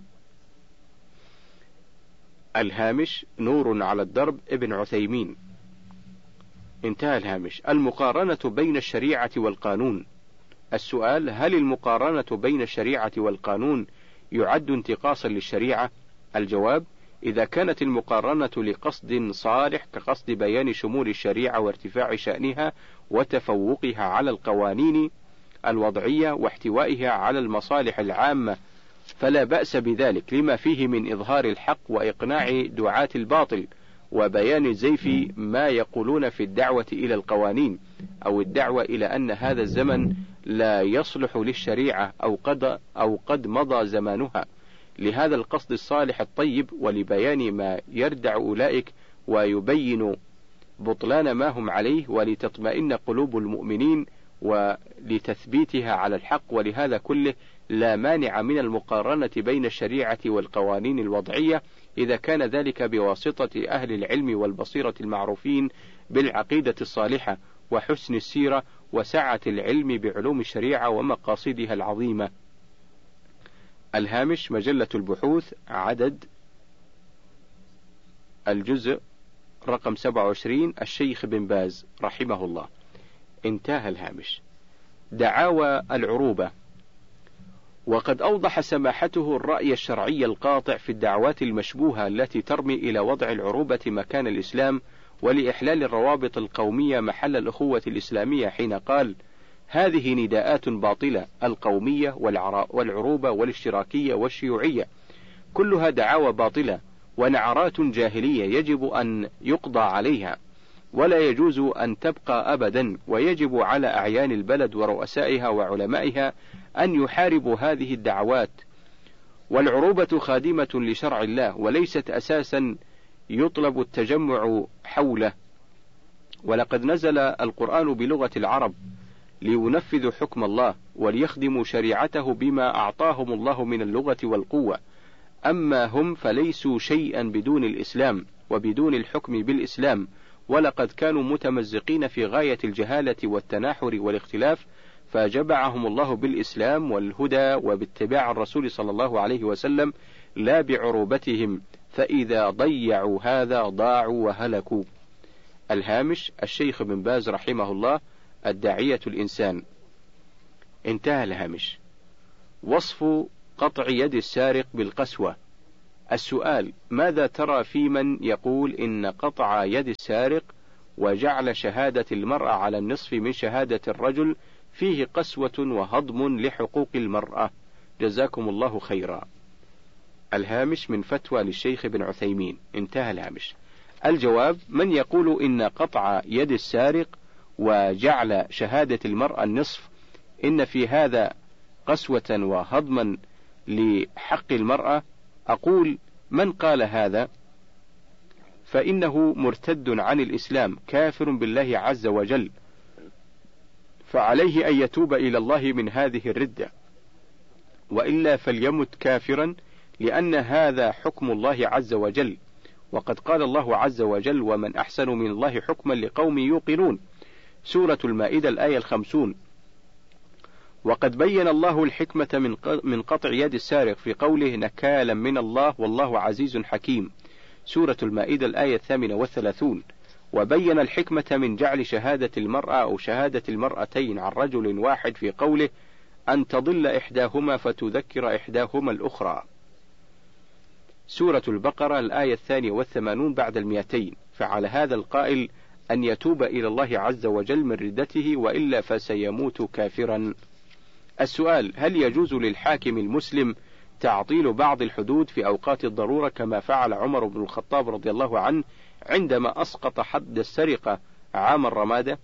Speaker 1: الهامش: نور على الدرب، ابن عثيمين. انتهى الهامش. المقارنة بين الشريعة والقانون. السؤال: هل المقارنة بين الشريعة والقانون يعد انتقاصا للشريعة؟ الجواب: إذا كانت المقارنة لقصد صالح كقصد بيان شمول الشريعة وارتفاع شأنها وتفوقها على القوانين الوضعية واحتوائها على المصالح العامة، فلا بأس بذلك، لما فيه من إظهار الحق وإقناع دعاة الباطل وبيان زيف ما يقولون في الدعوة إلى القوانين أو الدعوة إلى أن هذا الزمن لا يصلح للشريعة أو قد مضى زمانها، لهذا القصد الصالح الطيب، ولبيان ما يردع أولئك ويبين بطلان ما هم عليه، ولتطمئن قلوب المؤمنين ولتثبيتها على الحق. ولهذا كله لا مانع من المقارنة بين الشريعة والقوانين الوضعية إذا كان ذلك بواسطة أهل العلم والبصيرة المعروفين بالعقيدة الصالحة وحسن السيرة وسعة العلم بعلوم الشريعة ومقاصدها العظيمة. الهامش: مجلة البحوث، عدد الجزء رقم 27، الشيخ بن باز رحمه الله. انتهى الهامش. دعاوى العروبة. وقد أوضح سماحته الرأي الشرعي القاطع في الدعوات المشبوهة التي ترمي إلى وضع العروبة مكان الإسلام ولإحلال الروابط القومية محل الأخوة الإسلامية، حين قال: هذه نداءات باطلة، القومية والعروبة والاشتراكية والشيوعية، كلها دعاوى باطلة ونعرات جاهلية يجب أن يقضى عليها، ولا يجوز أن تبقى أبدا، ويجب على أعيان البلد ورؤسائها وعلمائها أن يحاربوا هذه الدعوات. والعروبة خادمة لشرع الله وليست أساسا يطلب التجمع حوله، ولقد نزل القرآن بلغة العرب لينفذوا حكم الله وليخدموا شريعته بما أعطاهم الله من اللغة والقوة، أما هم فليسوا شيئا بدون الإسلام وبدون الحكم بالإسلام، ولقد كانوا متمزقين في غاية الجهالة والتناحر والاختلاف، فجمعهم الله بالإسلام والهدى وباتباع الرسول صلى الله عليه وسلم لا بعروبتهم، فإذا ضيعوا هذا ضاعوا وهلكوا. الهامش: الشيخ بن باز رحمه الله، الداعية الإنسان. انتهى الهامش. وصف قطع يد السارق بالقسوة. السؤال: ماذا ترى في من يقول إن قطع يد السارق وجعل شهادة المرأة على النصف من شهادة الرجل فيه قسوة وهضم لحقوق المرأة؟ جزاكم الله خيرا. الهامش من فتوى للشيخ بن عثيمين. انتهى الهامش. الجواب: من يقول إن قطع يد السارق وجعل شهادة المرأة النصف إن في هذا قسوة وهضما لحق المرأة، أقول: من قال هذا فإنه مرتد عن الإسلام كافر بالله عز وجل، فعليه أن يتوب إلى الله من هذه الردة، وإلا فليمت كافرا، لأن هذا حكم الله عز وجل، وقد قال الله عز وجل: ومن أحسن من الله حكما لقوم يوقنون. سورة المائدة الآية 50. وقد بين الله الحكمة من قطع يد السارق في قوله: نكالا من الله والله عزيز حكيم. سورة المائدة الآية 38. وبين الحكمة من جعل شهادة المرأة أو شهادة المرأتين عن رجل واحد في قوله: أن تضل إحداهما فتذكر إحداهما الأخرى. سورة البقرة الآية 82 بعد 200. فعلى هذا القائل أن يتوب إلى الله عز وجل من ردته، وإلا فسيموت كافرا. السؤال: هل يجوز للحاكم المسلم تعطيل بعض الحدود في أوقات الضرورة كما فعل عمر بن الخطاب رضي الله عنه عندما أسقط حد السرقة عام الرمادة؟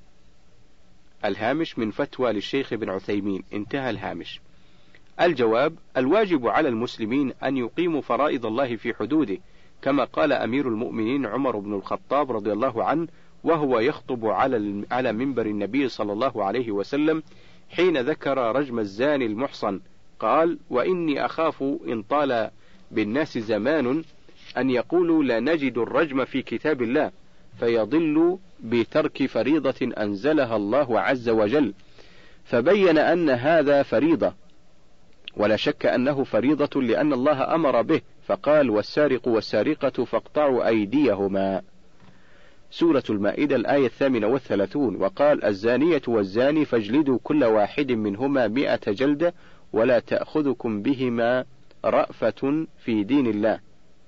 Speaker 1: الهامش من فتوى للشيخ بن عثيمين. انتهى الهامش. الجواب: الواجب على المسلمين أن يقيموا فرائض الله في حدوده، كما قال أمير المؤمنين عمر بن الخطاب رضي الله عنه وهو يخطب على منبر النبي صلى الله عليه وسلم حين ذكر رجم الزاني المحصن، قال: وإني أخاف إن طال بالناس زمان أن يقولوا لا نجد الرجم في كتاب الله، فيضل بترك فريضة أنزلها الله عز وجل. فبين أن هذا فريضة، ولا شك أنه فريضة لأن الله أمر به، فقال: والسارق والسارقة فاقطعوا أيديهما. سورة المائدة الآية 38. وقال: الزانية والزاني فاجلدوا كل واحد منهما 100 جلدة ولا تأخذكم بهما رأفة في دين الله.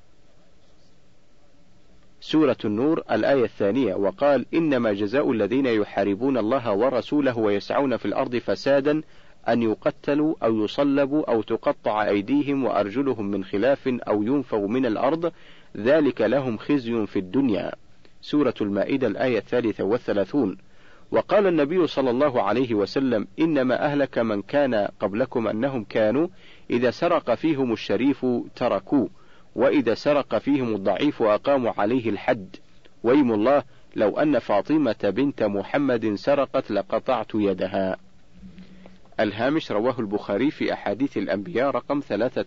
Speaker 1: سورة النور الآية 2. وقال: إنما جزاء الذين يحاربون الله ورسوله ويسعون في الأرض فسادا أن يقتلوا أو يصلبوا أو تقطع أيديهم وأرجلهم من خلاف أو ينفوا من الأرض، ذلك لهم خزي في الدنيا. سورة المائدة الآية 33. وقال النبي صلى الله عليه وسلم: إنما أهلك من كان قبلكم أنهم كانوا إذا سرق فيهم الشريف تركوه، وإذا سرق فيهم الضعيف أقاموا عليه الحد. ويم الله لو أن فاطمة بنت محمد سرقت لقطعت يدها. الهامش: رواه البخاري في أحاديث الأنبياء رقم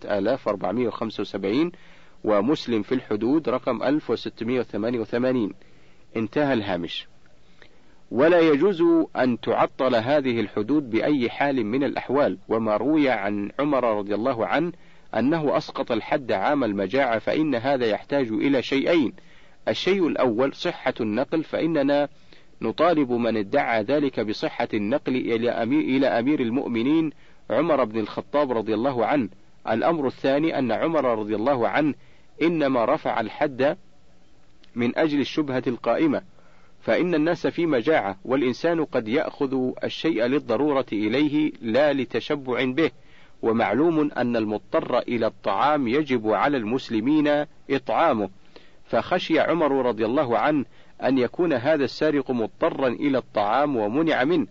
Speaker 1: 3475، ومسلم في الحدود رقم 1688. انتهى الهامش. ولا يجوز أن تعطل هذه الحدود بأي حال من الأحوال. وما روي عن عمر رضي الله عنه أنه أسقط الحد عام المجاعة فإن هذا يحتاج إلى شيئين: الشيء الأول صحة النقل، فإننا نطالب من ادعى ذلك بصحة النقل إلى أمير المؤمنين عمر بن الخطاب رضي الله عنه. الأمر الثاني أن عمر رضي الله عنه إنما رفع الحد من أجل الشبهة القائمة، فإن الناس في مجاعة، والإنسان قد يأخذ الشيء للضرورة إليه لا لتشبع به، ومعلوم أن المضطر إلى الطعام يجب على المسلمين إطعامه، فخشي عمر رضي الله عنه أن يكون هذا السارق مضطرا إلى الطعام ومنع منه،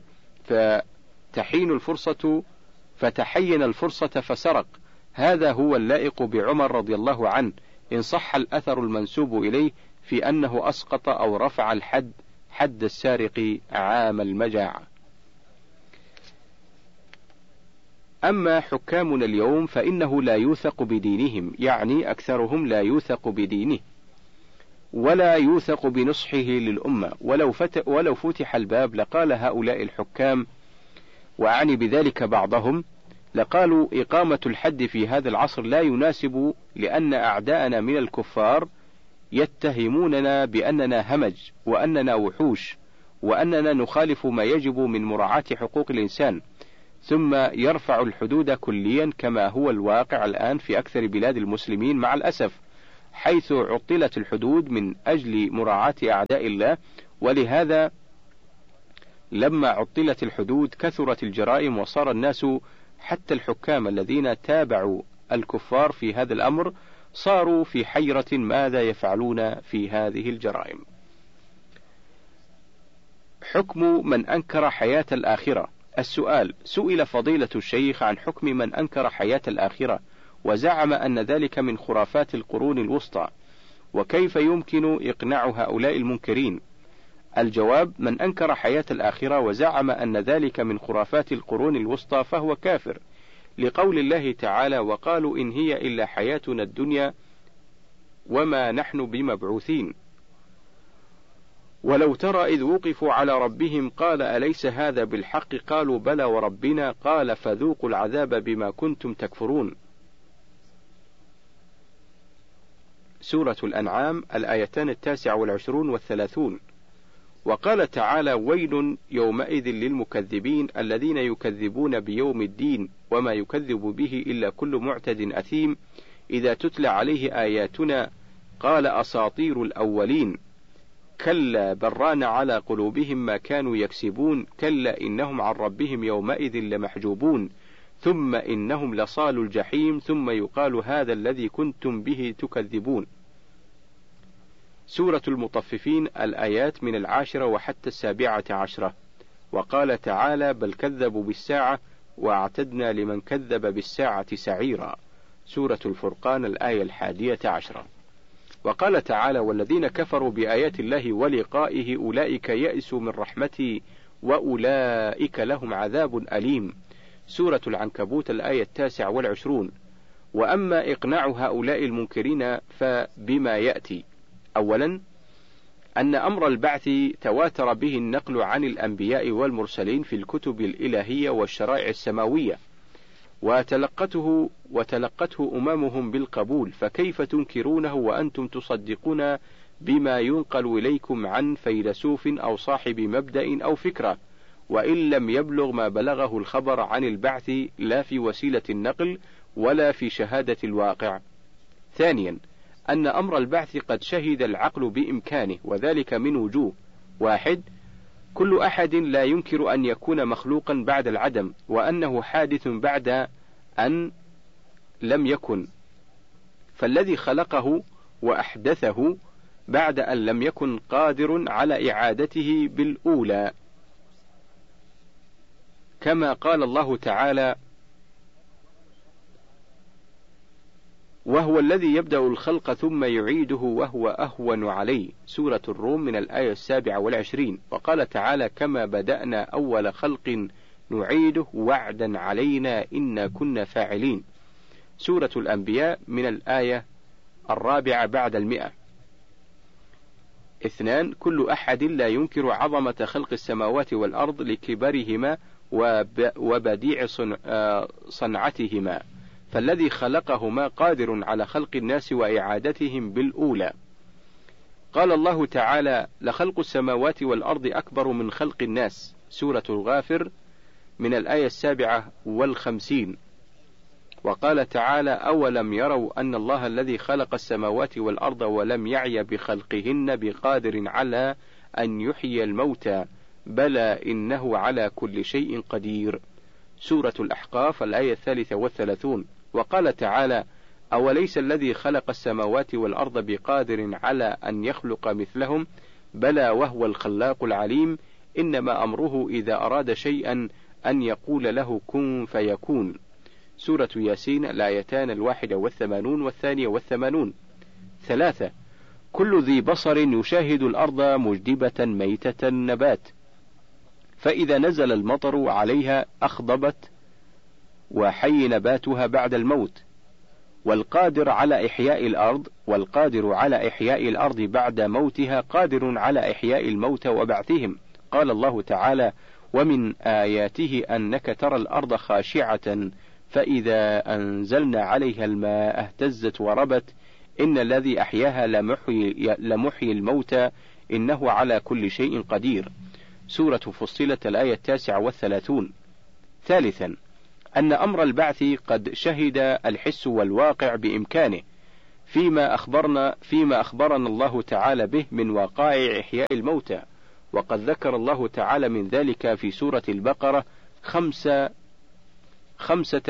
Speaker 1: فتحين الفرصة فسرق. هذا هو اللائق بعمر رضي الله عنه، إن صح الأثر المنسوب إليه في أنه أسقط أو رفع حد السارق عام المجاعة. أما حكامنا اليوم فإنه لا يوثق بدينهم، يعني أكثرهم لا يوثق بدينه ولا يوثق بنصحه للأمة، ولو فتح الباب لقال هؤلاء الحكام، وأعني بذلك بعضهم، لقالوا إقامة الحد في هذا العصر لا يناسب، لأن أعداءنا من الكفار يتهموننا بأننا همج، وأننا وحوش، وأننا نخالف ما يجب من مراعاة حقوق الإنسان، ثم يرفع الحدود كليا كما هو الواقع الآن في أكثر بلاد المسلمين مع الأسف، حيث عطلت الحدود من أجل مراعاة أعداء الله. ولهذا لما عطلت الحدود كثرت الجرائم، وصار الناس حتى الحكام الذين تابعوا الكفار في هذا الأمر صاروا في حيرة ماذا يفعلون في هذه الجرائم. حكم من أنكر حياة الآخرة. السؤال: سئل فضيلة الشيخ عن حكم من أنكر حياة الآخرة وزعم أن ذلك من خرافات القرون الوسطى، وكيف يمكن إقناع هؤلاء المنكرين؟ الجواب: من أنكر حياة الآخرة وزعم أن ذلك من خرافات القرون الوسطى فهو كافر، لقول الله تعالى: وقالوا إن هي إلا حياتنا الدنيا وما نحن بمبعوثين. ولو ترى إذ وقفوا على ربهم قال أليس هذا بالحق قالوا بلى وربنا قال فذوقوا العذاب بما كنتم تكفرون. سورة الأنعام الآيتان 29 و30. وقال تعالى: ويل يومئذ للمكذبين الذين يكذبون بيوم الدين وما يكذب به إلا كل معتد أثيم إذا تتلى عليه آياتنا قال أساطير الأولين كلا بران على قلوبهم ما كانوا يكسبون كلا إنهم عن ربهم يومئذ لمحجوبون ثم إنهم لصالوا الجحيم ثم يقال هذا الذي كنتم به تكذبون. سورة المطففين الآيات من 10 وحتى 17. وقال تعالى: بل كذبوا بالساعة وأعتدنا لمن كذب بالساعة سعيرا. سورة الفرقان الآية 11. وقال تعالى: والذين كفروا بآيات الله ولقائه أولئك يئسوا من رحمتي وأولئك لهم عذاب أليم. سورة العنكبوت الآية 29. وأما إقناع هؤلاء المنكرين فبما يأتي: أولا أن أمر البعث تواتر به النقل عن الأنبياء والمرسلين في الكتب الإلهية والشرائع السماوية، وتلقته أممهم بالقبول، فكيف تنكرونه وأنتم تصدقون بما ينقل إليكم عن فيلسوف أو صاحب مبدأ أو فكرة، وإن لم يبلغ ما بلغه الخبر عن البعث لا في وسيلة النقل ولا في شهادة الواقع. ثانيا أن أمر البعث قد شهد العقل بإمكانه، وذلك من وجوه: واحد، كل أحد لا ينكر أن يكون مخلوقا بعد العدم، وأنه حادث بعد أن لم يكن، فالذي خلقه وأحدثه بعد أن لم يكن قادر على إعادته بالأولى، كما قال الله تعالى: وهو الذي يبدأ الخلق ثم يعيده وهو أهون عليه. سورة الروم من الآية 27. وقال تعالى: كما بدأنا أول خلق نعيده وعدا علينا إنا كنا فاعلين. سورة الأنبياء من الآية 4 بعد 100. 2. كل أحد لا ينكر عظمة خلق السماوات والأرض لكبرهما وبديع صنعتهما، فالذي خلقهما قادر على خلق الناس وإعادتهم بالأولى. قال الله تعالى: لخلق السماوات والأرض أكبر من خلق الناس. سورة الغافر من الآية 57. وقال تعالى: أولم يروا أن الله الذي خلق السماوات والأرض ولم يعي بخلقهن بقادر على أن يحيي الموتى بلى إنه على كل شيء قدير. سورة الأحقاف الآية 33. وقال تعالى: أوليس الذي خلق السماوات والأرض بقادر على أن يخلق مثلهم بلى وهو الخلاق العليم إنما أمره إذا أراد شيئا أن يقول له كن فيكون. سورة ياسين الآيتان 81 و82. 3. كل ذي بصر يشاهد الأرض مجدبة ميتة النبات، فإذا نزل المطر عليها أخضبت وحي نباتها بعد الموت، والقادر على إحياء الأرض بعد موتها قادر على إحياء الموتى وبعثهم. قال الله تعالى: ومن آياته أنك ترى الأرض خاشعة فإذا أنزلنا عليها الماء اهتزت وربت إن الذي أحياها لمحيي الموتى إنه على كل شيء قدير. سورة فصلت الآية 39. ثالثا أن أمر البعث قد شهد الحس والواقع بإمكانه فيما أخبرنا الله تعالى به من وقائع إحياء الموتى، وقد ذكر الله تعالى من ذلك في سورة البقرة خمس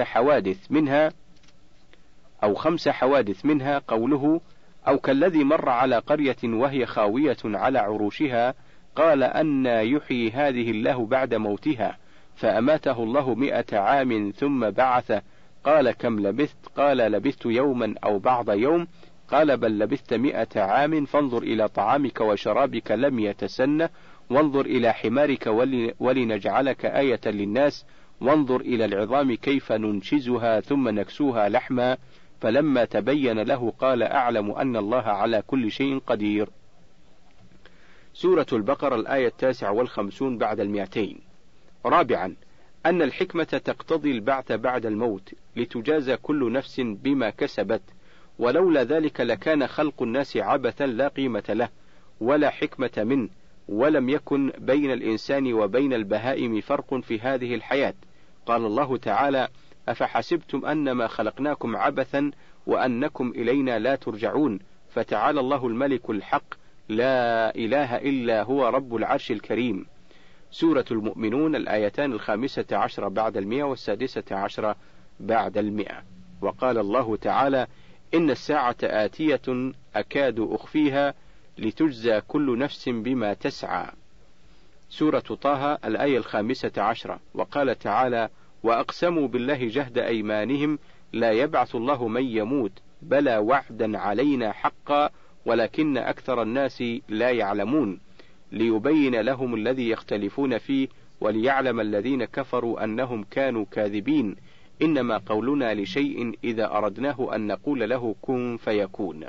Speaker 1: حوادث منها قوله: أو كالذي مر على قرية وهي خاوية على عروشها قال أنى يحيي هذه الله بعد موتها فأماته الله 100 عام ثم بعثه قال كم لبثت قال لبثت يوما أو بعض يوم قال بل لبثت 100 عام فانظر إلى طعامك وشرابك لم يتسنه وانظر إلى حمارك ولنجعلك آية للناس وانظر إلى العظام كيف ننشزها ثم نكسوها لحما فلما تبين له قال أعلم أن الله على كل شيء قدير. سورة البقرة الآية 59 بعد 200. رابعا أن الحكمة تقتضي البعث بعد الموت لتجازى كل نفس بما كسبت، ولولا ذلك لكان خلق الناس عبثا لا قيمة له ولا حكمة منه، ولم يكن بين الإنسان وبين البهائم فرق في هذه الحياة. قال الله تعالى: أفحسبتم أنما خلقناكم عبثا وأنكم إلينا لا ترجعون، فتعالى الله الملك الحق لا إله إلا هو رب العرش الكريم. سورة المؤمنون الآيتان 15 بعد 100 و16 بعد 100. وقال الله تعالى: إن الساعة آتية أكاد أخفيها لتجزى كل نفس بما تسعى. سورة طه الآية 15. وقال تعالى: وأقسموا بالله جهد أيمانهم لا يبعث الله من يموت بلى وعدا علينا حقا ولكن أكثر الناس لا يعلمون، ليبين لهم الذي يختلفون فيه وليعلم الذين كفروا أنهم كانوا كاذبين، إنما قولنا لشيء إذا أردناه أن نقول له كن فيكون.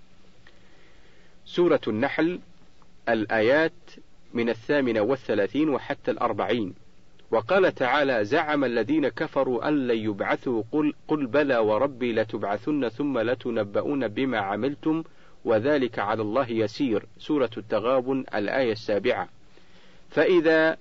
Speaker 1: سورة النحل الآيات من 38 وحتى 40. وقال تعالى: زعم الذين كفروا أن لن يبعثوا قل بلى وربي لتبعثن ثم لتنبؤون بما عملتم وذلك على الله يسير. سورة التغابن الآية 7. فإذا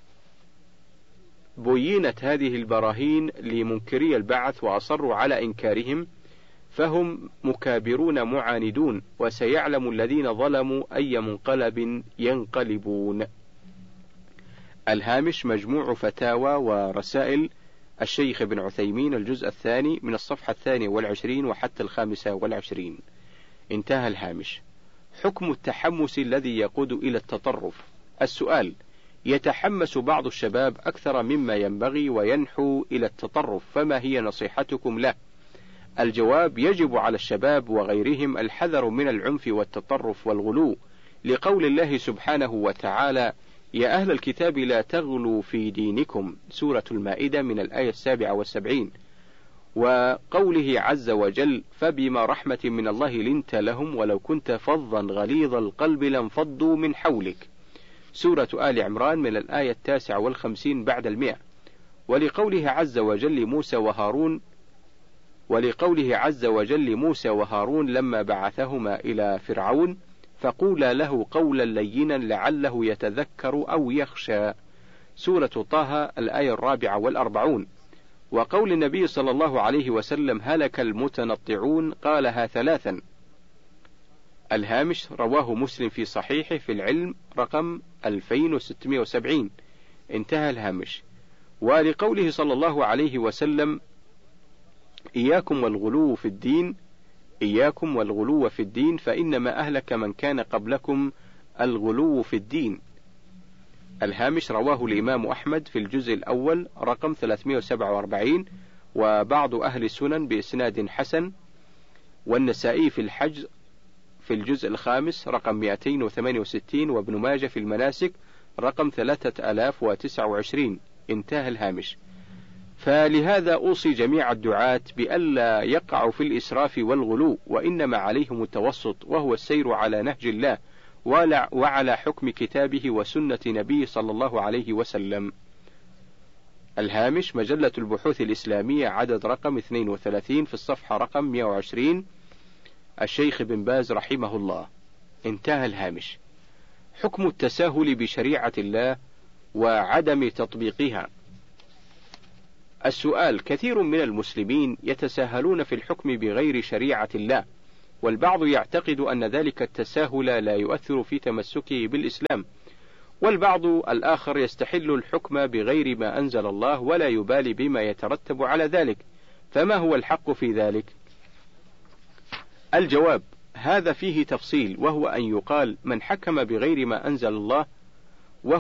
Speaker 1: بينت هذه البراهين لمنكري البعث وأصروا على إنكارهم فهم مكابرون معاندون، وسيعلم الذين ظلموا أي منقلب ينقلبون. الهامش مجموع فتاوى ورسائل الشيخ ابن عثيمين الجزء الثاني من الصفحة 22 وحتى 25. انتهى الهامش. حكم التحمس الذي يقود إلى التطرف. السؤال: يتحمس بعض الشباب أكثر مما ينبغي وينحو إلى التطرف، فما هي نصيحتكم له؟ الجواب: يجب على الشباب وغيرهم الحذر من العنف والتطرف والغلو، لقول الله سبحانه وتعالى: يا أهل الكتاب لا تغلوا في دينكم. سورة المائدة من الآية 77. وقوله عز وجل: فبما رحمة من الله لنت لهم ولو كنت فظا غليظ القلب لانفضوا من حولك. سورة آل عمران من الآية 59 بعد 100. ولقوله عز وجل موسى وهارون لما بعثهما إلى فرعون فقولا له قولا لينا لعله يتذكر أو يخشى. سورة طه الآية 44. وقول النبي صلى الله عليه وسلم: هلك المتنطعون، قالها 3. الهامش رواه مسلم في صحيحه في العلم رقم 2670. انتهى الهامش. ولقوله صلى الله عليه وسلم: إياكم والغلو في الدين فإنما أهلك من كان قبلكم الغلو في الدين. الهامش رواه الإمام أحمد في الجزء الأول رقم 347 وبعض أهل السنن بإسناد حسن، والنسائي في الحج في الجزء الخامس رقم 268 وابن ماجه في المناسك رقم 3029. انتهى الهامش. فلهذا أوصي جميع الدعاة بألا يقعوا في الإسراف والغلو، وإنما عليهم التوسط، وهو السير على نهج الله وعلى حكم كتابه وسنة نبيه صلى الله عليه وسلم. الهامش مجلة البحوث الإسلامية عدد رقم 32 في الصفحة رقم 120. الشيخ بن باز رحمه الله. انتهى الهامش. حكم التساهل بشريعة الله وعدم تطبيقها. السؤال: كثير من المسلمين يتساهلون في الحكم بغير شريعة الله، والبعض يعتقد أن ذلك التساهل لا يؤثر في تمسكه بالإسلام، والبعض الآخر يستحل الحكم بغير ما أنزل الله ولا يبالي بما يترتب على ذلك، فما هو الحق في ذلك؟ الجواب: هذا فيه تفصيل، وهو أن يقال: من حكم بغير ما أنزل الله